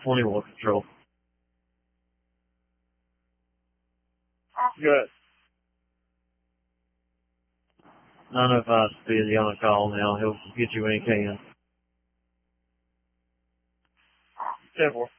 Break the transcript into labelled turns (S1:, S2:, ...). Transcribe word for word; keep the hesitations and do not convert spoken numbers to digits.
S1: twenty-one control. Good. nine oh five's busy on a call now. He'll get you when he can. ten four.